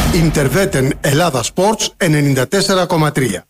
Interveten Ελλάδα Sports 94,3.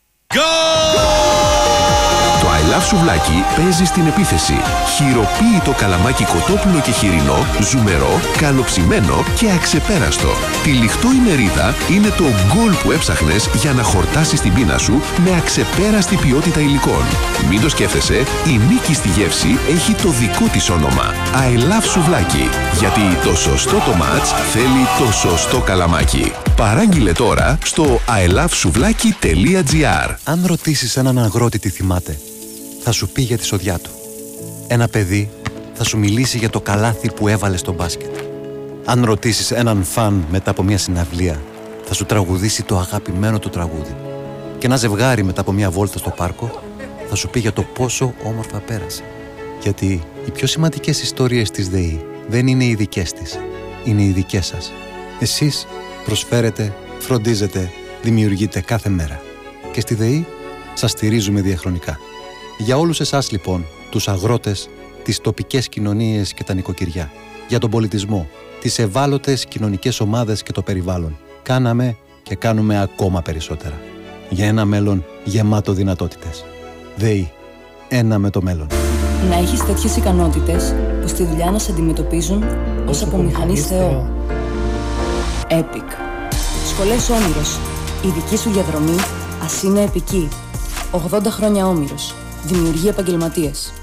Το I Love Σουβλάκι παίζει στην επίθεση. Χειροποίητο καλαμάκι κοτόπουλο και χοιρινό, ζουμερό, καλοψημένο και αξεπέραστο. Τυλιχτό η μερίδα είναι το γκολ που έψαχνες για να χορτάσεις την πείνα σου με αξεπέραστη ποιότητα υλικών. Μην το σκέφτεσαι, η νίκη στη γεύση έχει το δικό της όνομα. I Love Σουβλάκι. Γιατί το σωστό το μάτς θέλει το σωστό καλαμάκι. Παράγγειλε τώρα στο ilovesuvlaki.gr. Αν ρωτήσεις έναν αγρότη τι θυμάται, θα σου πει για τη σοδιά του. Ένα παιδί θα σου μιλήσει για το καλάθι που έβαλε στο μπάσκετ. Αν ρωτήσεις έναν φαν μετά από μια συναυλία, θα σου τραγουδήσει το αγαπημένο του τραγούδι. Και ένα ζευγάρι μετά από μια βόλτα στο πάρκο θα σου πει για το πόσο όμορφα πέρασε. Γιατί οι πιο σημαντικές ιστορίες της ΔΕΗ δεν είναι οι δικές της, είναι οι δικές σας. Εσείς προσφέρετε, φροντίζετε, δημιουργείτε κάθε μέρα. Και στη ΔΕΗ σας στηρίζουμε διαχρονικά. Για όλους εσάς λοιπόν, τους αγρότες, τις τοπικές κοινωνίες και τα νοικοκυριά, για τον πολιτισμό, τις ευάλωτες κοινωνικές ομάδες και το περιβάλλον, κάναμε και κάνουμε ακόμα περισσότερα. Για ένα μέλλον γεμάτο δυνατότητες. ΔΕΗ. Ένα με το μέλλον. Να έχεις τέτοιες ικανότητες που στη δουλειά να σε αντιμετωπίζουν ως απομηχανής Θεό. Epic. Σχολές Όμηρος. Η δική σου διαδρομή ας είναι επική. 80 χρόνια Όμηρος. Δημιουργεί επαγγελματίες.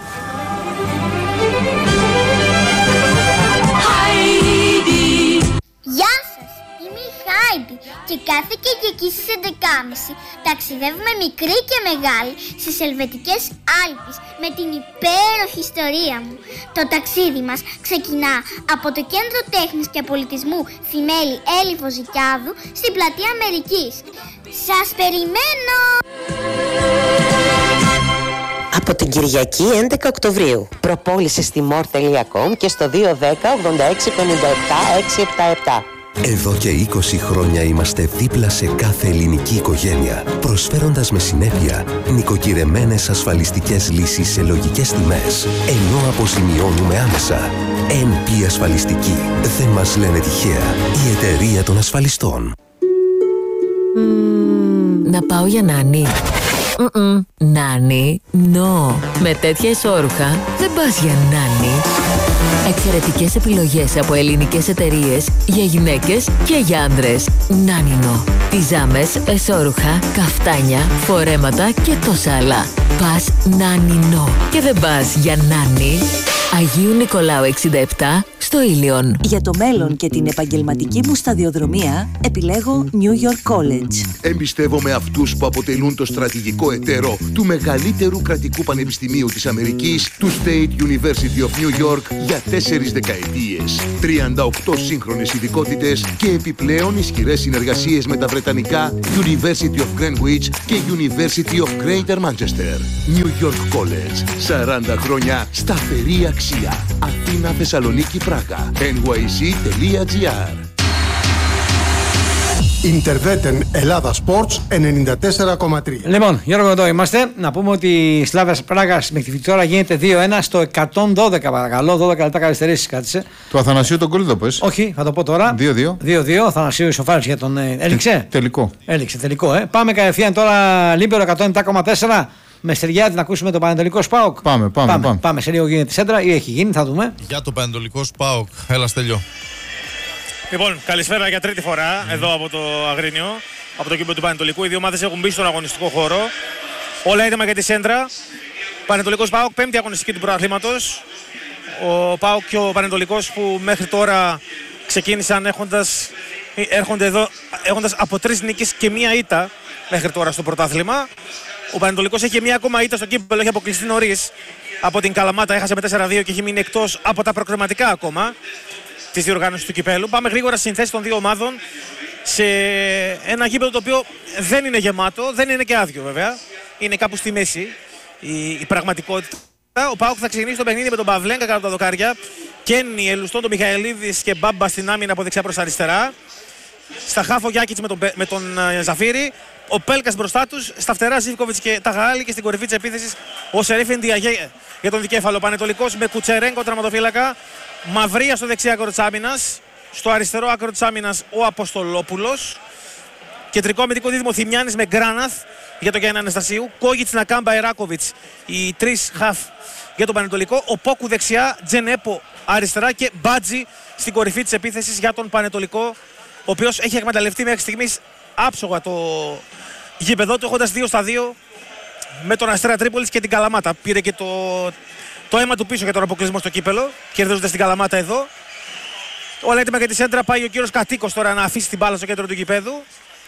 Γεια σας, είμαι η Χάιντι και κάθε Κυριακή στις 11.30 ταξιδεύουμε μικρή και μεγάλη στις Ελβετικές Άλπεις με την υπέροχη ιστορία μου. Το ταξίδι μας ξεκινά από το Κέντρο Τέχνης και Πολιτισμού Θημέλη Έλλη Βοζικιάδου στην Πλατεία Αμερικής. Σας περιμένω! Από την Κυριακή 11 Οκτωβρίου. Προπόληση στη more.com και στο 210 86 57 677. Εδώ και 20 χρόνια είμαστε δίπλα σε κάθε ελληνική οικογένεια, προσφέροντας με συνέπεια νοικοκυρεμένες ασφαλιστικές λύσεις σε λογικές τιμές, ενώ αποζημιώνουμε άμεσα. NP Ασφαλιστική. Δεν μας λένε τυχαία. Η εταιρεία των ασφαλιστών. Να πάω για νάνι. Νάνι, no. Με τέτοια εσώρουχα δεν πας για νάνι. Εξαιρετικές επιλογές από ελληνικές εταιρείες για γυναίκες και για άντρες. Νάνινο. Πιζάμες, εσώρουχα, καφτάνια, φορέματα και τόσα άλλα. Πας Νάνινο. Και δεν πας για νάνι. Αγίου Νικολάου 67 στο Ήλιον. Για το μέλλον και την επαγγελματική μου σταδιοδρομία επιλέγω New York College. Εμπιστεύομαι αυτούς που αποτελούν το στρατηγικό εταίρο του μεγαλύτερου κρατικού πανεπιστημίου της Αμερικής, του State University of New York, για 4 δεκαετίες. 38 σύγχρονες ειδικότητες και επιπλέον ισχυρές συνεργασίες με τα βρετανικά University of Greenwich και University of Greater Manchester. New York College. 40 χρόνια σταθερή αξία. Αθήνα, Θεσσαλονίκη, Πράγα. nyc.gr. Interveten Ελλάδα Sports 94,3. Λοιπόν, Γιώργο, εδώ είμαστε. Να πούμε ότι η Σλάβια Πράγας μέχρι τώρα γίνεται 2-1 στο 112, παρακαλώ. 12 λεπτά καθυστερήσεις κράτησε. Του Αθανασίου τον γκολ το πες. Όχι, θα το πω τώρα. 2-2. 2-2. Αθανασίου ισοφάρισε για τον. Έληξε. Τελικό. Έληξε, τελικό. Πάμε κατευθείαν τώρα Λίμπερο 107,4. Με Στεριάτη να ακούσουμε το Πανετολικό ΣΠΑΟΚ. Πάμε. Σε λίγο γίνεται σέντρα ή έχει γίνει, θα δούμε. Για το Πανετολικό ΣΠΑΟΚ. Έλα, Στέλιο. Λοιπόν, καλησπέρα για τρίτη φορά εδώ από το Αγρίνιο, από το κήπο του Πανετολικού. Οι δύο ομάδες έχουν μπει στον αγωνιστικό χώρο. Όλα έτοιμα για τη σέντρα. Πανετολικός ΠΑΟΚ, πέμπτη αγωνιστική του πρωταθλήματος. Ο ΠΑΟΚ και ο Πανετολικός που μέχρι τώρα ξεκίνησαν έρχονται εδώ έχοντας από 3 νίκες και 1 ήττα μέχρι τώρα στο πρωτάθλημα. Ο Πανετολικός έχει μία ακόμα ήττα στο κύπελλο, έχει αποκλειστεί νωρίς από την Καλαμάτα, έχασε με 4-2 και έχει μείνει εκτός από τα προκριματικά ακόμα της διοργάνωσης του κυπέλλου. Πάμε γρήγορα στην θέση των δύο ομάδων σε ένα γήπεδο το οποίο δεν είναι γεμάτο, δεν είναι και άδειο βέβαια. Είναι κάπου στη μέση η πραγματικότητα. Ο ΠΑΟΚ θα ξεκινήσει το παιχνίδι με τον Παυλέγκα κάτω από τα δοκάρια. Κέννη, Ελουστόν, τον Μιχαηλίδης και Μπάμπα στην άμυνα από δεξιά προς αριστερά. Στα χάφο Γιάκητς με τον Ζαφύρη. Ο Πέλκας μπροστά τους, στα φτερά Ζίβκοβιτς και Ταγαάλη και στην κορυφή της επίθεσης ο Σερίφιν Διαγέ για τον δικέφαλο. Πανετολικός με Κουτσερέγκο τραυματοφύλακα, Μαυρία στο δεξιά κορο της άμυνας, Στο αριστερό άκρο της άμυνας ο Αποστολόπουλος. Κεντρικό αμυντικό δίδυμο Θημιάνης με Γκράναθ για τον Γιάννη Αναστασίου. Κόγιτς, Νακάμπα, Εράκοβιτς, οι τρεις χαφ για τον Πανετολικό. Ο Πόκου δεξιά, Τζενέπο αριστερά και Μπάτζι στην κορυφή της επίθεσης για τον Πανετολικό, ο οποίος έχει εκμεταλλευτεί μέχρι στιγμής άψογα το γήπεδό του, έχοντας 2-2 με τον Αστέρα Τρίπολης και την Καλαμάτα. Πήρε και το αίμα του πίσω για τον αποκλεισμό στο κύπελο, κερδίζοντας την Καλαμάτα εδώ. Όλα έτοιμα για τη σέντρα. Πάει ο κύριος Κατοίκος τώρα να αφήσει την μπάλα στο κέντρο του γηπέδου.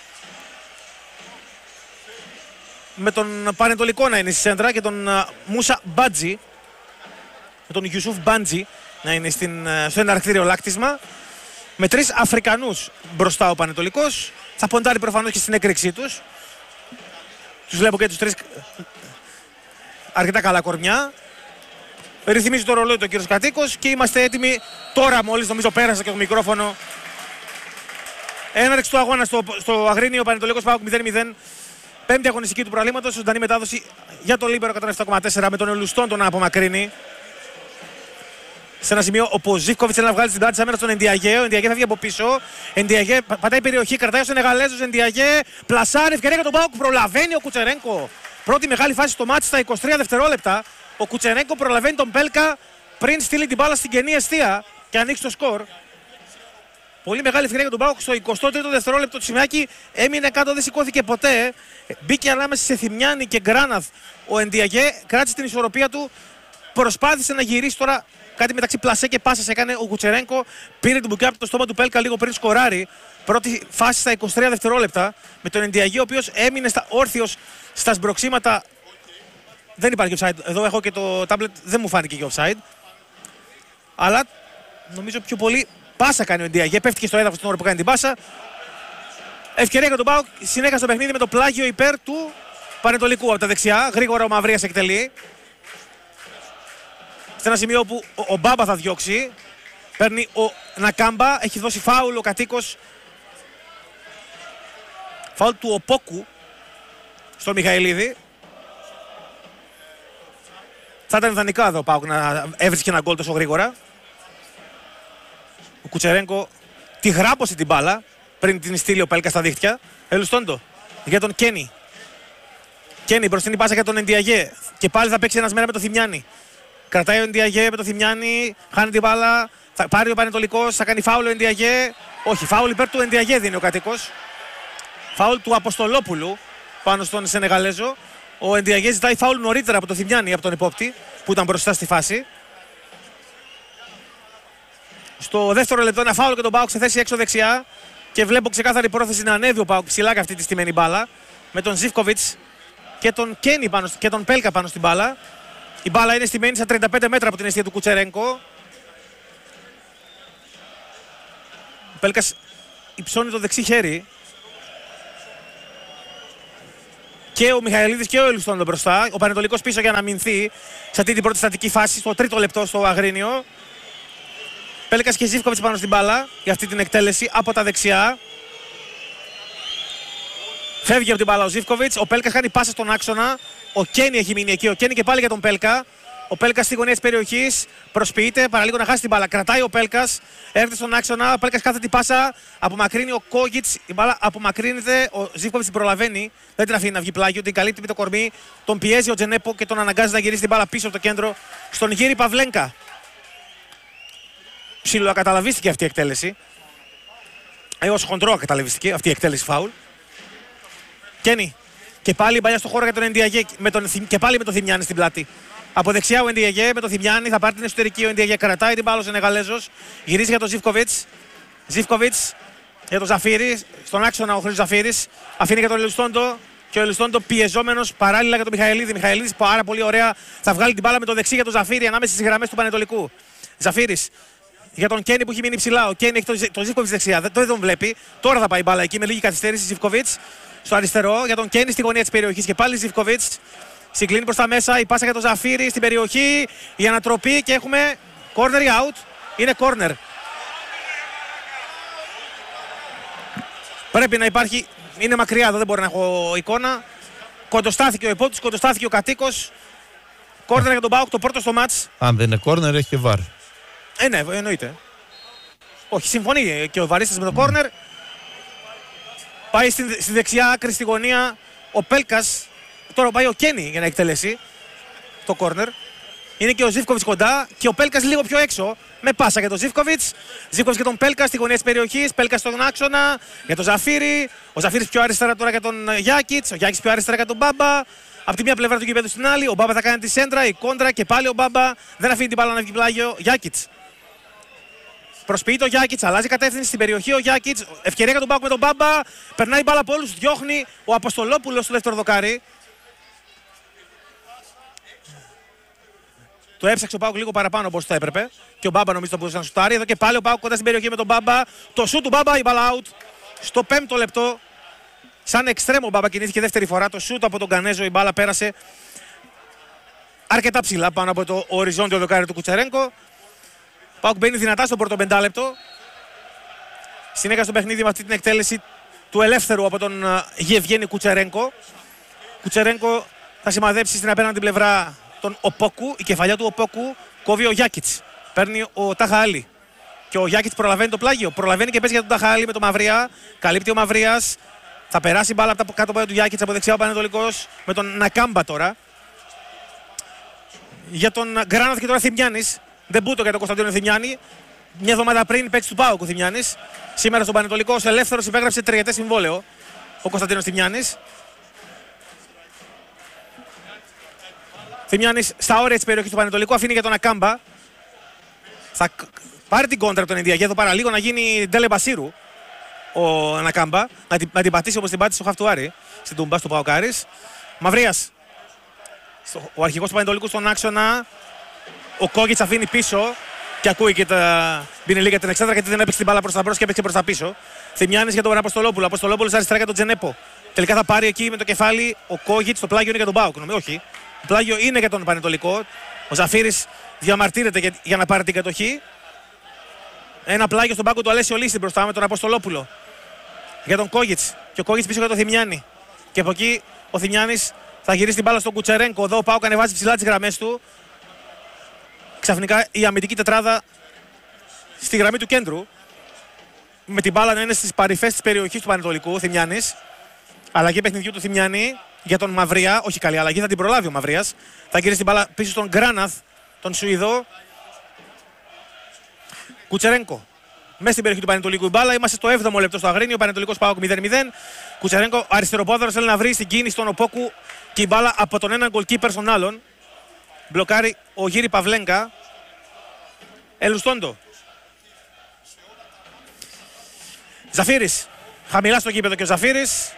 Με τον Πανετολικό να είναι στη σέντρα και τον Μούσα Μπάτζι, με τον Ιουσούφ Μπάντζι να είναι στο εναρκτήριο λάκτισμα. Με τρεις Αφρικανούς μπροστά ο Πανετολικός. Θα ποντάρει προφανώς και στην έκρηξή τους. Τους βλέπω και τους τρεις αρκετά καλά κορμιά. Ρυθμίζει το ρολόι του κύριος Κατοίκος και είμαστε έτοιμοι τώρα, μόλις νομίζω πέρασα και το μικρόφωνο. Έναρξη του αγώνα στο Αγρίνιο, Πανετολικός ΠΑΟΚ 0-0. Πέμπτη αγωνιστική του προαλήματος, ζωντανή μετάδοση για το Λίμπερο 107,4 με τον Ελουστόν τον να απομακρύνει. Σε ένα σημείο όπου ο Ζίβκοβιτς θέλει να βγάλει την πλάτη της άμυνας στον Εντιαγέ. Ο Εντιαγέ θα βγει από πίσω. Εντιαγέ πατάει περιοχή, κρατάει ο Σενεγαλέζος. Εντιαγέ πλασάρει, ευκαιρία για τον ΠΑΟΚ. Προλαβαίνει ο Κουτσερένκο. Πρώτη μεγάλη φάση στο μάτι στα 23 δευτερόλεπτα. Ο Κουτσερένκο προλαβαίνει τον Πέλκα πριν στείλει την μπάλα στην κενή αιστεία και ανοίξει το σκορ. Πολύ μεγάλη ευκαιρία για τον ΠΑΟΚ στο 23ο δευτερόλεπτο. Το Τσιμιάκη έμεινε κάτω, δεν σηκώθηκε ποτέ. Μπήκε ανάμεσα σε Θημιάνη και Γκράναθ. Ο Εντιαγέ κράτησε την ισορροπία του. Προσπάθησε να γυρίσει τώρα κάτι μεταξύ πλασέ και πάσας. Έκανε ο Κουτσερένκο. Πήρε την μπουκιά από το στόμα του Πέλκα λίγο πριν σκοράρει. Πρώτη φάση στα 23 δευτερόλεπτα. Με τον Εντιαγέ, ο οποίος έμεινε όρθιος στα σμπροξίματα. Δεν υπάρχει offside. Εδώ έχω και το tablet, δεν μου φάνηκε και offside. Αλλά νομίζω πιο πολύ πάσα κάνει ο Εντιαγέ. Πέφτει και στο έδαφος την ώρα που κάνει την πάσα. Ευκαιρία για τον ΠΑΟΚ. Συνέχασε το παιχνίδι με το πλάγιο υπέρ του Πανετολικού από τα δεξιά. Γρήγορα ο Μαυρίας εκτελεί. Σε ένα σημείο όπου ο Μπάμπα θα διώξει. Παίρνει ο Νακάμπα. Έχει δώσει φάουλ ο Κατοίκος. Φάουλ του Οπόκου στον Μιχαηλίδη. Θα ήταν ιδανικά εδώ ο ΠΑΟΚ να έβρισκε ένα γκολ τόσο γρήγορα. Ο Κουτσερένκο τη γράπωσε την μπάλα πριν την στείλει ο Πέλκα στα δίχτυα. Ελουστόντο για τον Κένι. Κένι μπροστινή πάσα για τον Εντιαγέ. Και πάλι θα παίξει ένας μέρα με τον Θημιάνη. Κρατάει ο Εντιαγέ με τον Θημιάνη. Χάνει την μπάλα. Θα πάρει ο Πανετολικός. Θα κάνει φάουλ ο Εντιαγέ. Όχι, φάουλ υπέρ του Εντιαγέ δίνει ο Κατοίκος. Φάουλ του Αποστολόπουλου πάνω στον Σενεγαλέζο. Ο Εντιαγέ ζητάει φάουλ νωρίτερα από τον Θημιάνη, από τον υπόπτη που ήταν μπροστά στη φάση. Στο δεύτερο λεπτό ένα φάουλ και τον ΠΑΟΚ σε θέση έξω δεξιά. Και βλέπω ξεκάθαρη πρόθεση να ανέβει ο ΠΑΟΚ ψηλά και αυτή τη στημένη μπάλα. Με τον Ζίβκοβιτς και τον Κένι και τον Πέλκα πάνω στην μπάλα. Η μπάλα είναι στημένη στα 35 μέτρα από την αιστεία του Κουτσερένκο. Ο Πέλκας υψώνει το δεξί χέρι. Και ο Μιχαηλίδης και ο Ελουστόντο μπροστά. Ο Πανετολικός πίσω για να αμυνθεί σε αυτή την πρώτη στατική φάση, στο τρίτο λεπτό στο Αγρίνιο. Πέλκας και Ζίβκοβιτς πάνω στην μπάλα για αυτή την εκτέλεση από τα δεξιά. Φεύγει από την μπάλα ο Ζίβκοβιτς. Ο Πέλκας κάνει πάσα στον άξονα. Ο Κένι έχει μείνει εκεί. Ο Κένι και πάλι για τον Πέλκα. Ο Πέλκας στη γωνία της περιοχής. Προσποιείται. Παραλίγο να χάσει την μπάλα. Κρατάει ο Πέλκας. Έρχεται στον άξονα. Ο Πέλκας κάθεται την πάσα. Απομακρύνει ο Κόγιτς. Η μπάλα απομακρύνεται. Ο Ζίβκοβιτς την προλαβαίνει. Δεν την αφήνει να βγει πλάγιο. Την καλύπτει με το κορμί. Τον πιέζει ο Τζενέπο και τον αναγκάζει να γυρίσει την μπάλα πίσω από το κέντρο στον Γύρι Παυλένκα. Ψιλοακαταλαβίστηκε αυτή η εκτέλεση. Έως χοντρό ακαταλαβίστηκε αυτή η εκτέλεση φάουλ. Κένι. Και πάλι η παλιά στο χώρο για τον Εντιαγέ. Και πάλι με τον Θημιάνη στην πλάτη. Από δεξιά ο Εντιαγέ με τον Θημιάνη. Θα πάρει την εσωτερική. Ο Εντιαγέ κρατάει την μπάλα ο Σενεγαλέζος. Γυρίζει για τον Ζίβκοβιτς. Ζίβκοβιτς για τον Ζαφύρη. Στον άξονα ο Χρήστος Ζαφύρης. Αφήνει για τον Ελουστόντο. Και ο Ελουστόντο πιεζόμενος παράλληλα για τον Μιχαηλίδη. Μιχαηλίδης πάρα πολύ ωραία. Θα βγάλει την μπάλα με το δεξί για τον Ζαφύρη ανάμεσα στις γραμμές του Πανετολικού. Ζαφύρης. Για τον Κένι που έχει μείνει ψηλά. Ο Κένι έχει τον Ζίβκοβιτς δεξιά. Δεν τον βλέπει. Τώρα θα πάει η μπάλα εκεί με λίγη καθυστέρηση. Ζίβκοβιτς στο αριστερό για τον Κένι στη γωνία της περιοχής. Και πάλι Ζίβκοβιτς. Συγκλίνει προς τα μέσα. Η πάσα για τον Ζαφύρη στην περιοχή. Η ανατροπή και έχουμε corner ή out. Είναι corner. Πρέπει να υπάρχει. Είναι μακριά εδώ, δεν μπορώ να έχω εικόνα. Κοντοστάθηκε ο υπόπτης, κοντοστάθηκε ο Κατοίκος. Corner για τον ΠΑΟΚ, το πρώτο στο μάτς. Αν δεν είναι corner, έχει και VAR. Ναι, εννοείται. Όχι, συμφωνεί και ο Βαρίστας με το κόρνερ. Πάει στη δεξιά άκρη στη γωνία ο Πέλκας. Τώρα πάει ο Κένι για να εκτελέσει το κόρνερ. Είναι και ο Ζίβκοβιτς κοντά και ο Πέλκας λίγο πιο έξω. Με πάσα για τον Ζίβκοβιτς. Ζίβκοβιτς και τον Πέλκα στη γωνία της περιοχής. Πέλκας στον άξονα για τον Ζαφύρη. Ο Ζαφύρης πιο αριστερά τώρα για τον Γιάκιτς. Ο Γιάκιτς πιο αριστερά για τον Μπάμπα. Από τη μία πλευρά του γηπέδου στην άλλη. Ο Μπάμπα θα κάνει τη σέντρα, η κόντρα και πάλι ο Μπάμπα. Δεν αφήνει την μπάλα να βγει πλάγιο. Γιάκιτς. Προσποιεί το Γιάκιτς, αλλάζει κατεύθυνση στην περιοχή ο Γιάκιτς. Ευκαιρία για τον Πάοκ με τον Μπάμπα. Περνάει μπάλα από όλους, διώχνει ο Αποστολόπουλος στο δεύτερο δοκάρι. Το έψαξε ο Πάοκ λίγο παραπάνω όπως θα έπρεπε. Και ο Μπάμπα νομίζω το μπορούσε να σουτάρει. Εδώ και πάλι ο Πάοκ κοντά στην περιοχή με τον Μπάμπα. Το σουτ του Μπάμπα, η μπάλα out. Στο 5ο λεπτό. Σαν εξτρέμο ο Μπάμπα κινήθηκε δεύτερη φορά. Το σουτ από τον Κανέζο, η μπάλα πέρασε αρκετά ψηλά πάνω από το οριζόντιο δοκάρι του Κουτσερένκο. Πάοκ μπαίνει δυνατά στο πρώτο 5 λεπτό. Συνέχεια στο παιχνίδι με αυτή την εκτέλεση του ελεύθερου από τον Γεβγένη Κουτσερένκο. Κουτσερένκο θα σημαδέψει στην απέναντι πλευρά τον Οπόκου. Η κεφαλιά του Οπόκου κόβει ο Γιάκιτς. Παίρνει ο Ταχαάλη. Και ο Γιάκιτς προλαβαίνει το πλάγιο. Προλαβαίνει και παίζει για τον Ταχαάλη με τον Μαυρία. Καλύπτει ο Μαυρίας. Θα περάσει μπάλα από τα κάτω πόδια του Γιάκιτς από δεξιά ο Πανετολικός με τον Νακάμπα τώρα. Για τον Γκράναθ και τώρα Θημιάνης. Ντεμπούτο για τον Κωνσταντίνο Θημιάνη. Μια εβδομάδα πριν παίξει του ΠΑΟΚ ο Θημιάνης. Σήμερα στον Πανετολικό ως ελεύθερος υπέγραψε τριετές συμβόλαιο ο Κωνσταντίνος Θημιάνης. Θημιάνης στα όρια της περιοχής του Πανετολικού αφήνει για τον Ακάμπα. Θα πάρει την κόντρα από τον Ενδιαγέδο παραλίγο να γίνει Ντέλε Μπασίρου ο Ανακάμπα. Να την πατήσει όπως την πάτησε ο Χαφτουάρη στην Τούμπα στο Παοκάρης. Μαυρίας. Ο αρχηγός του Πανετολικού στον άξονα. Ο Κόγκιτς αφήνει πίσω και ακούει και τα μπινελί για την εξέδρα γιατί δεν έπαιξε την μπάλα προς τα μπρος και έπαιξε προς τα πίσω. Θημιάνης για τον Αποστολόπουλο. Αποστολόπουλος αριστερά για τον Τζενέπο. Τελικά θα πάρει εκεί με το κεφάλι ο Κόγκιτς. Το πλάγιο είναι για τον Πάοκ. Όχι. Το πλάγιο είναι για τον Πανετολικό. Ο Ζαφύρης διαμαρτύρεται για να πάρει την κατοχή. Ένα πλάγιο στον πάγκο του Αλέσιο Λίστη μπροστά με τον Αποστολόπουλο. Για τον Κόγκιτς. Και ο Κόγκιτς πίσω για τον Θημιάνη. Και από εκεί ο Θημιάνης θα γυρίσει την μπάλα στον Κουτσερένκο. Εδώ ο Πάοκ ανεβάζει ψηλά τις γραμμές του. Ξαφνικά η αμυντική τετράδα στη γραμμή του κέντρου. Με την μπάλα να είναι στις παρυφές της περιοχής του Πανετολικού. Θημιάνης. Αλλαγή παιχνιδιού του Θημιάνη για τον Μαυρία. Όχι καλή αλλαγή, θα την προλάβει ο Μαυρίας. Θα γυρίσει την μπάλα πίσω στον Γκράναθ, τον Σουηδό. Κουτσερένκο. Μέσα στην περιοχή του Πανετολικού η μπάλα. Είμαστε στο 7ο λεπτό στο Αγρίνιο. Πανετολικός ΠΑΟΚ 0-0. Κουτσερένκο αριστεροπόδαρος θέλει να βρει στην κίνηση στον Οπόκου και η μπάλα από τον έναν γκολκίπερ στον άλλον. Μπλοκάρει ο Γύρι Παυλένκα. Ελουστόντο. Ζαφύρης. Χαμηλά στο γήπεδο και ο Ζαφύρης.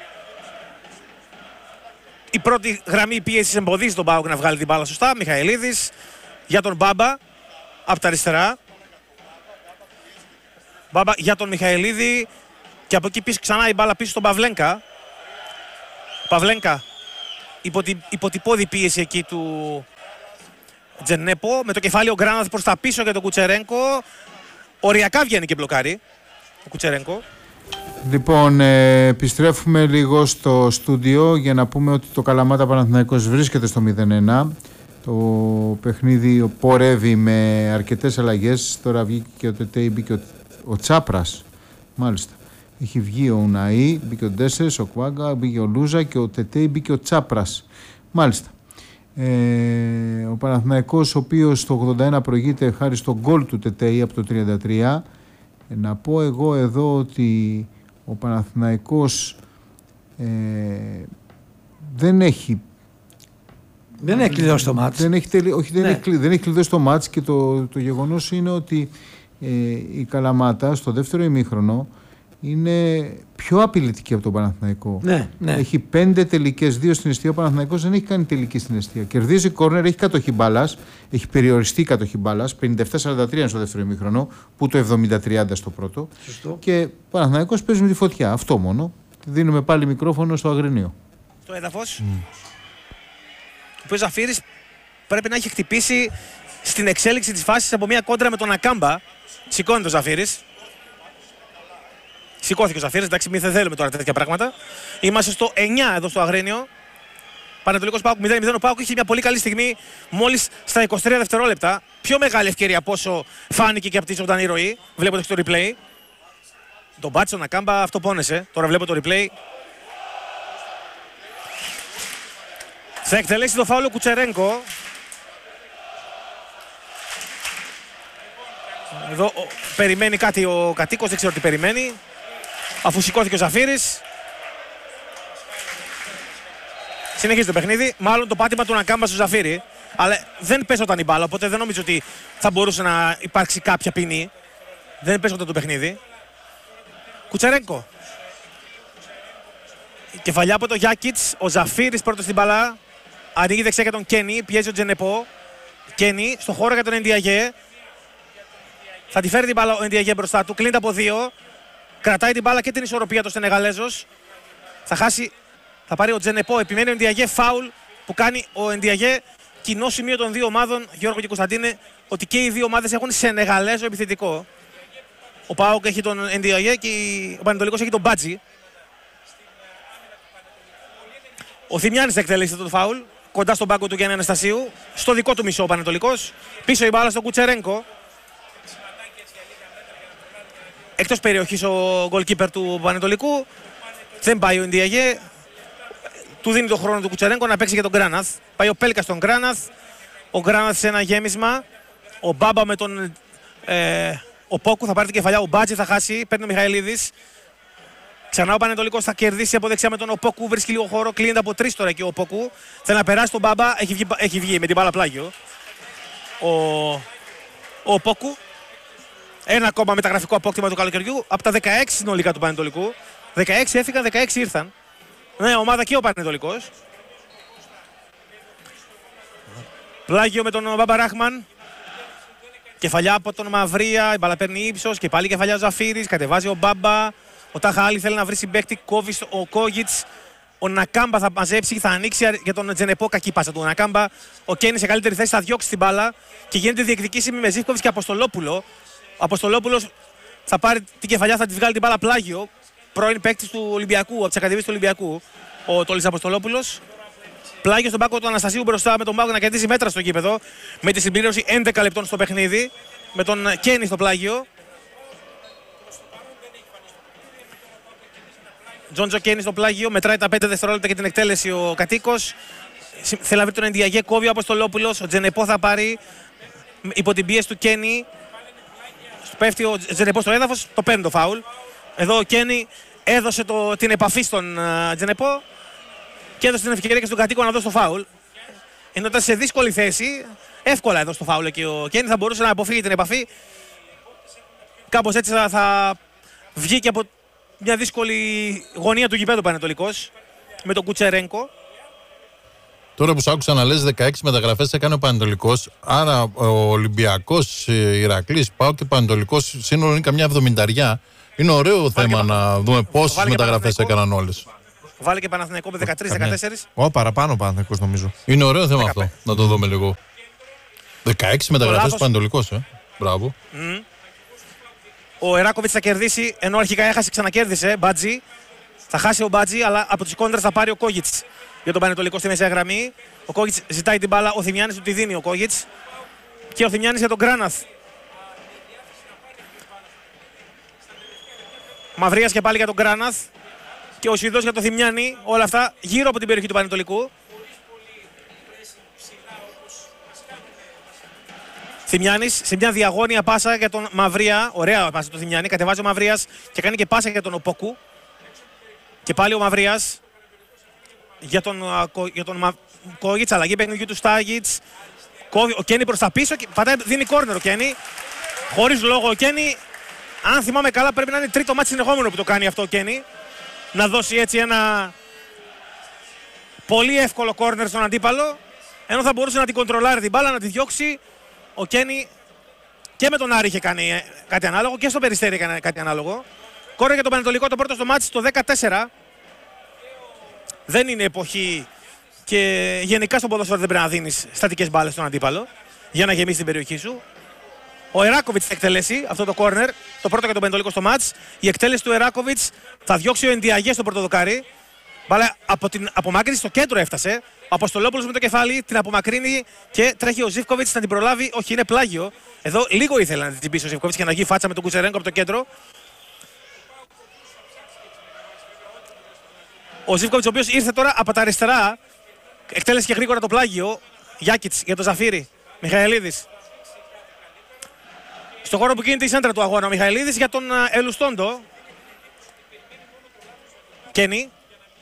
Η πρώτη γραμμή πίεσης εμποδίζει τον Πάοκ να βγάλει την μπάλα σωστά. Μιχαηλίδης για τον Μπάμπα από τα αριστερά. Μπάμπα για τον Μιχαηλίδη και από εκεί πίσω ξανά η μπάλα πίσω στον Παυλένκα. Παυλένκα υπό την πόδι πίεση εκεί του Τζενέπο. Με το κεφάλι ο Γκράναθ προς τα πίσω για τον Κουτσερένκο. Οριακά βγαίνει και μπλοκάρει ο Κουτσερένκο. Λοιπόν, επιστρέφουμε λίγο στο στούντιο για να πούμε ότι το Καλαμάτα Παναθηναϊκός βρίσκεται στο 0-1. Το παιχνίδι πορεύει με αρκετές αλλαγές. Τώρα βγήκε και ο Τετέι, μπήκε ο Τσάπρας. Μάλιστα. Έχει βγει ο Ουναή, μπήκε ο Ντέσες, ο Κουάγκα, μπήκε ο Λούζα και ο Τετέι, μπήκε ο Τσάπρας. Μάλιστα. Ο Παναθηναϊκός, ο οποίος το 81 προηγείται χάρη στο γκολ του Τετέι από το 33. Να πω εγώ εδώ ότι ο Παναθηναϊκός δεν έχει κλειδώσει το μάτς. Δεν έχει κλειδώσει το μάτς και το γεγονός είναι ότι η Καλαμάτα στο δεύτερο ημίχρονο είναι πιο απειλητική από τον Παναθηναϊκό. Ναι. Έχει 5 τελικές, 2 στην εστία. Ο Παναθηναϊκός δεν έχει κάνει τελική στην εστία. Κερδίζει κόρνερ, έχει κατοχή μπάλας, έχει περιοριστεί κατοχή μπάλας. 57-43 στο δεύτερο ημίχρονο, που το 70-30 στο πρώτο. Σωστό. Και ο Παναθηναϊκός παίζει με τη φωτιά. Αυτό μόνο. Δίνουμε πάλι μικρόφωνο στο Αγρινίο. Το έδαφος. Ο Ζαφύρης πρέπει να έχει χτυπήσει στην εξέλιξη της φάσης από μια κόντρα με τον Ακάμπα. Σηκώνει το Ζαφύρης. Σηκώθηκε ο Ζαφύρης, εντάξει, μην δεν θέλουμε τώρα τέτοια πράγματα. Είμαστε στο 9 εδώ στο Αγρίνιο. Πανετολικός ΠΑΟΚ 0-0. Ο ΠΑΟΚ είχε μια πολύ καλή στιγμή μόλις στα 23 δευτερόλεπτα. Πιο μεγάλη ευκαιρία από όσο φάνηκε και από τη ζωντανή ροή. Βλέπετε στο replay. Τον Μπάτσο να κάμπα, αυτό πόνεσε. Τώρα βλέπω το replay. Θα εκτελέσει το φάουλο Κουτσερένκο. Εδώ περιμένει κάτι ο κατοίκος, δεν ξέρω τι περιμένει. Αφού σηκώθηκε ο Ζαφύρης. Συνεχίζει το παιχνίδι. Μάλλον το πάτημα του Νακάμπα στο Ζαφύρι. Αλλά δεν πέσοταν η μπάλα, οπότε δεν νομίζω ότι θα μπορούσε να υπάρξει κάποια ποινή. Δεν πέσοταν το παιχνίδι. Κουτσερένκο. Κεφαλιά από το Γιάκιτς. Ο Ζαφύρης πρώτος στην μπάλα. Ανοίγει δεξιά για τον Κένι. Πιέζει ο Τζενεπό. Κένι στο χώρο για τον Εντιαγέ. Θα τη φέρει την μπάλα ο Εντιαγέ μπροστά του. Κλείνεται από 2. Κρατάει την μπάλα και την ισορροπία του Σενεγαλέζος. Θα χάσει. Θα πάρει ο Τζενεπό. Επιμένει ο Εντιαγέ. Φάουλ που κάνει ο Εντιαγέ. Κοινό σημείο των δύο ομάδων, Γιώργο και Κωνσταντίνε, ότι και οι δύο ομάδες έχουν Σενεγαλέζο επιθετικό. Ο ΠΑΟΚ έχει τον Εντιαγέ και ο Πανετολικός έχει τον Μπάτζι. Ο Θημιάνης θα εκτελέσει το φάουλ. Κοντά στον πάγκο του Γιάννη Αναστασίου. Στο δικό του μισό ο Πανετολικός. Πίσω η μπάλα στον Κουτσερένκο. Εκτός περιοχής ο γκολκίπερ του Πανετολικού. Δεν πάει ο Εντιαγέ. Του δίνει τον χρόνο του Κουτσερένκο να παίξει για τον Γκράναθ. Πάει ο Πέλκα στον Γκράναθ. Ο Γκράναθ σε ένα γέμισμα. Ο Μπάμπα με τον ο Πόκου θα πάρει την κεφαλιά. Ο Μπάτζι θα χάσει. Παίρνει ο Μιχαηλίδης. Ξανά ο Πανετολικός θα κερδίσει από δεξιά με τον Οπόκου. Βρίσκει λίγο χώρο. Κλείνεται από 3 τώρα και ο Οπόκου. Θέλει να περάσει τον Μπάμπα. Έχει βγει με την μπάλα πλάγιο. Ο Οπόκου. Ένα ακόμα μεταγραφικό απόκτημα του καλοκαιριού. Από τα 16 συνολικά του Πανετολικού. 16 έφυγαν, 16 ήρθαν. Ναι, ομάδα και ο Πανετολικός. Πλάγιο με τον Μπάμπα Ράχμαν. Κεφαλιά από τον Μαυρία. Η μπάλα παίρνει ύψος και πάλι κεφαλιά ο Ζαφύρης. Κατεβάζει ο Μπάμπα. Ο Τάχα Άλλη θέλει να βρει συμπαίκτη. Κόβει ο Κόγιτς. Ο Νακάμπα θα μαζέψει, θα ανοίξει για τον Τζενεπό. Κακή πάσα του Νακάμπα. Ο Κένι σε καλύτερη θέση θα διώξει την μπάλα και γίνεται διεκδικήσιμη με Ζίβκοβιτς και Αποστολόπουλο. Ο Αποστολόπουλος θα πάρει την κεφαλιά, θα τη βγάλει την μπάλα Πλάγιο. Πρώην παίκτης του Ολυμπιακού, από τις Ακαδημίες του Ολυμπιακού. Ο Τόλης Αποστολόπουλος. Πλάγιο στον πάγκο του Αναστασίου μπροστά με τον πάγκο να κερδίσει μέτρα στο γήπεδο. Με τη συμπλήρωση 11 λεπτών στο παιχνίδι. Με τον Κένι στο Πλάγιο. Τζόντζο Κένι στο Πλάγιο. Μετράει τα 5 δευτερόλεπτα για την εκτέλεση ο κατοίκος. Θέλει να βρει τον Εντιαγέ. Κόβει ο Αποστολόπουλος. Ο Τζενεπό θα πάρει υπό την πίεση του Κένι. Πέφτει ο Τζενεπό στο έδαφος. Το παίρνει το φάουλ. Εδώ ο Κένι έδωσε την επαφή στον Τζενεπό και έδωσε την ευκαιρία και στον κατοίκο να δώσει το φάουλ. Ενώ ήταν σε δύσκολη θέση, εύκολα έδωσε το φάουλ και ο Κένι θα μπορούσε να αποφύγει την επαφή. Κάπως έτσι θα βγει και από μια δύσκολη γωνία του γηπέδου Πανετολικός με τον Κουτσερένκο. Τώρα που σ' άκουσα να λες 16 μεταγραφές έκανε ο Πανετολικός, άρα ο Ολυμπιακός, Ηρακλής, ΠΑΟΚ και Πανετολικός σύνολο είναι καμιά 70. Είναι ωραίο θέμα να δούμε πόσες μεταγραφές έκαναν όλες. Βάλει και Παναθηναϊκό με 13-14. Παραπάνω ο Παναθηναϊκός νομίζω. Είναι ωραίο θέμα 15. Αυτό, να το δούμε λίγο. 16 μεταγραφές του Πανετολικός, Μπράβο. Ο Εράκοβιτς θα κερδίσει, ενώ αρχικά έχασε, ξανακέρδισε. Μπάτζι. Θα χάσει ο Μπάτζι, αλλά από τις κόντρες θα πάρει ο Κόγιτς για τον Πανετολικό στη μεσαία γραμμή. Ο Κόγιτς ζητάει την μπάλα, ο Θημιάνης του τη δίνει ο Κόγιτς. Και ο Θημιάνης για τον Γκράναθ. Μαυρίας και πάλι για τον Γκράναθ. Και ο Σουηδός για τον Θημιάνη. Όλα αυτά γύρω από την περιοχή του Πανετολικού. Θημιάνης σε μια διαγώνια πάσα για τον Μαυρία. Ωραία πάσα του Θημιάνη. Κατεβάζει ο Μαυρίας και κάνει και πάσα για τον Οπόκου. Και πάλι ο Μαυρίας για τον Κόγιτς. Αλλαγή παιχνιδιού του Στάγιτς. Ο Κένι προς τα πίσω και δίνει κόρνερ ο Κένι. Χωρίς λόγο ο Κένι. Αν θυμάμαι καλά πρέπει να είναι τρίτο μάτι συνεχόμενο που το κάνει αυτό ο Κένι. Να δώσει έτσι ένα πολύ εύκολο κόρνερ στον αντίπαλο. Ενώ θα μπορούσε να την κοντρολάρει την μπάλα, να τη διώξει. Ο Κένι και με τον Άρη είχε κάνει κάτι ανάλογο και στο Περιστέρι έκανε κάτι ανάλογο. Κόρνερ για τον Πανετολικό, το πρώτο στο μάτι το 14. Δεν είναι εποχή και γενικά στο ποδόσφαιρο δεν πρέπει να δίνεις στατικές μπάλες στον αντίπαλο για να γεμίσει την περιοχή σου. Ο Εράκοβιτς θα εκτελέσει αυτό το κόρνερ, το πρώτο για τον Πανετολικό στο μάτς. Η εκτέλεση του Εράκοβιτς θα διώξει ο Εντιαγέ στο πρώτο δοκάρι. Μπάλα από την απομάκρυνση στο κέντρο έφτασε. Ο Αποστολόπουλος με το κεφάλι την απομακρύνει και τρέχει ο Ζίβκοβιτς να την προλάβει. Όχι, είναι πλάγιο. Εδώ λίγο ήθελε να την πείσει ο Ζίβκοβιτς και να βγει φάτσα με τον Κουτσερένκο από το κέντρο. Ο Ζίβκοβιτς, ο οποίος ήρθε τώρα από τα αριστερά, εκτέλεσε και γρήγορα το πλάγιο. Γιάκιτς για τον Ζαφύρι. Μιχαηλίδης. Στο χώρο που γίνεται η σέντρα του αγώνα, ο Μιχαηλίδης για τον Ελουστόντο. Κένι.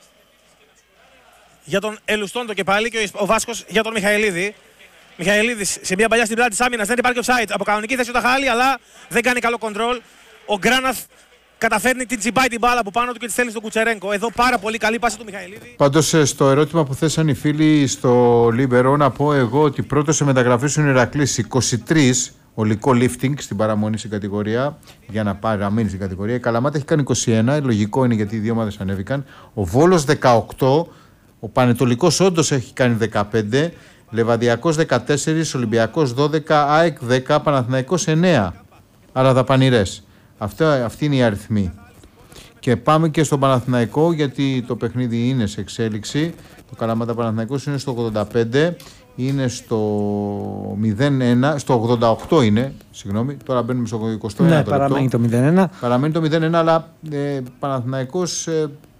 Για τον Ελουστόντο και πάλι και ο Βάσκος για τον Μιχαηλίδη. Μιχαηλίδης σε μια παλιά στην πλάτη της άμυνας, δεν υπάρχει offside. Από κανονική θέση ο Ταχάλη, αλλά δεν κάνει καλό κοντρόλ. Ο Γκράναθ καταφέρνει την τσιμπάει την μπάλα από πάνω του και τη στέλνει στον Κουτσερένκο. Εδώ πάρα πολύ καλή πάση του Μιχαηλίδη. Πάντως στο ερώτημα που θέσαν οι φίλοι στο Λίμπερο, να πω εγώ ότι πρώτο σε μεταγραφή ο Ηρακλής 23, ολικό lifting στην παραμονή στην κατηγορία, για να παραμείνει στην κατηγορία. Η Καλαμάτα έχει κάνει 21, λογικό είναι γιατί οι δύο ομάδες ανέβηκαν. Ο Βόλος 18, ο Πανετολικός όντως έχει κάνει 15, Λεβαδιακός 14, Ολυμπιακός 12, ΑΕΚ 10, Παναθηναϊκός 9. Άρα δαπανηρές. Αυτή είναι η αριθμή. Και πάμε και στον Παναθηναϊκό, γιατί το παιχνίδι είναι σε εξέλιξη. Το Καλαμάτα Παναθηναϊκός είναι στο 85, είναι στο 0-1, στο 88 είναι, συγγνώμη, τώρα μπαίνουμε στο 21. Ναι, παραμένει το 0-1. Παραμένει το 0-1, αλλά Παναθηναϊκός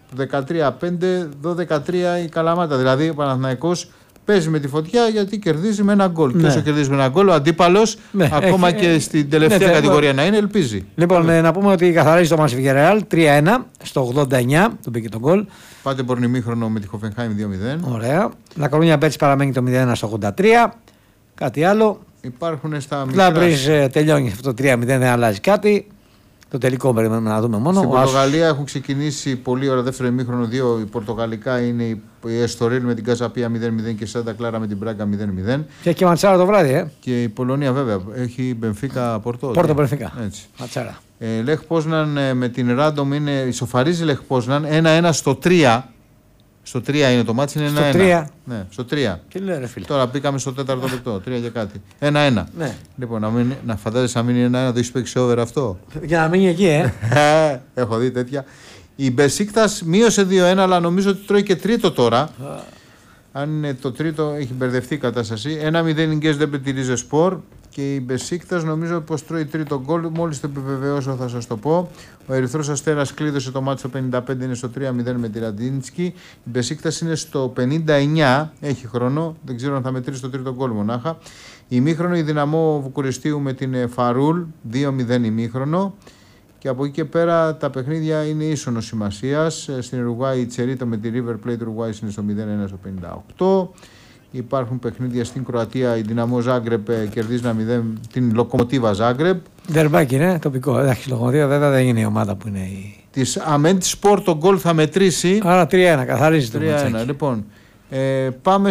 13-5, 12-13 η Καλαμάτα. Δηλαδή ο Παναθηναϊκός παίζει με τη φωτιά γιατί κερδίζει με ένα γκολ. Ναι. Και όσο κερδίζει με ένα γκολ, ο αντίπαλος, ακόμα και στην τελευταία κατηγορία να είναι, ελπίζει. Λοιπόν, να πούμε ότι καθαρίζει το Μάσι Βιγερεάλ 3-1 στο 89, τον πήγε τον γκολ. Πάτε μπορνημίχρονο με τη Χοφενχάιμ 2-0. Ωραία. La Coruña Betis παραμένει το 0-1 στο 83. Κάτι άλλο. Υπάρχουν στα μικρά. Λάμπρις τελειώνει αυτό το 3-0, δεν αλλάζει κάτι. Το τελικό περιμένουμε να δούμε μόνο. Στην Πορτογαλία έχουν ξεκινήσει πολύ ώρα δεύτερο ημίχρονο. Δύο. Η Πορτογαλικά είναι η Εστορίλ με την Καζαπία 0-0 και η Σάντα Κλάρα με την Μπράγκα 0-0. Και έχει και Ματσάρα το βράδυ, Και η Πολωνία βέβαια. Έχει Μπενφίκα Πορτό. Πόρτο Μπενφίκα. Ματσάρα. Λεχ Πόσναν με την Ράντομ είναι ισοφαρίζει Λεχ Πόσναν 1-1 στο 3. Στο 3 είναι το μάτσι, είναι 1-1. Στο 3. Ναι, στο 3. Τι λέει, ρε φίλε. Τώρα μπήκαμε στο 4ο λεπτό. 3 και κάτι. 1-1. Ναι. Λοιπόν, να φαντάζεσαι να μείνει 1-1, το έχει παίξει over αυτό. Για να μείνει εκεί, Έχω δει τέτοια. Η Μπεσίκτας μείωσε 2-1, αλλά νομίζω ότι τρώει και τρίτο τώρα. Αν είναι το τρίτο, έχει μπερδευτεί η κατάσταση. 1-0 η Γκες Ντεπετηρίζε Σπορ. Και η Μπεσίκτας νομίζω πως τρώει τρίτο γκολ. Μόλις το επιβεβαιώσω θα σας το πω. Ο Ερυθρός Αστέρας κλείδωσε το μάτι στο 55, είναι στο 3-0 με τη Ραντίνσκι. Η Μπεσίκτας είναι στο 59, έχει χρόνο. Δεν ξέρω αν θα μετρήσει το τρίτο γκολ μονάχα. Ημίχρονο η Δυναμό Βουκουρεστίου με την Φαρούλ, 2-0 ημίχρονο. Και από εκεί και πέρα τα παιχνίδια είναι ίσονος σημασίας. Στην Ουρουγουάη η Τσερίτο με τη River Plate Ουρουγουάη είναι στο 0-1 στο 58. Υπάρχουν παιχνίδια στην Κροατία. Η Δυναμό Ζάγκρεπ κερδίζει 1-0 την Λοκομοτίβα Ζάγκρεπ. Δερμπάκι, ναι, τοπικό. Εντάξει, η Λοκομοτίβα βέβαια δεν είναι η ομάδα που είναι η. Της Αμέντη Σπορ το γκολ θα μετρήσει. Άρα 3-1, καθαρίζει το 3-1. Λοιπόν, πάμε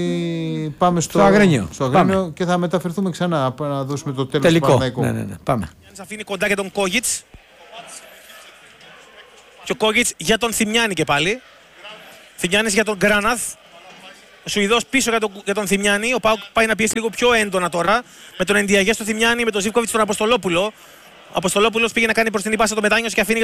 στο Αγρίνιο. Και θα μεταφερθούμε ξανά να δώσουμε το τέλος τελικό. του Παναθηναϊκού. Ναι. Πάμε. Αφήνει κοντά για τον Κόγιτς. Και ο Κόγιτς για τον Θημιάνη και πάλι. Θημιάνης για τον Γκράναθ. Ο Σουηδός πίσω για τον Θημιάνη. Ο Πάουκ πάει να πιέσει λίγο πιο έντονα τώρα. Με τον Ενδιαγέ στο Θημιάνη, με τον Ζίβκοβιτς στον Αποστολόπουλο. Ο Αποστολόπουλος πήγε να κάνει προς την πάσα το μετάνιος και αφήνει